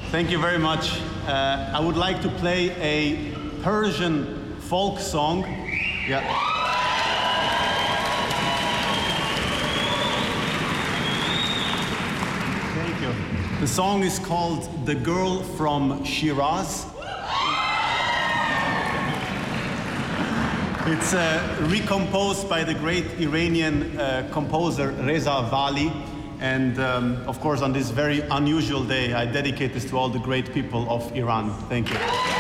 Thank you very much. I would like to play a Persian folk song. Yeah. Thank you. The song is called The Girl from Shiraz. It's recomposed by the great Iranian composer Reza Vali. And of course, on this very unusual day, I dedicate this to all the great people of Iran. Thank you.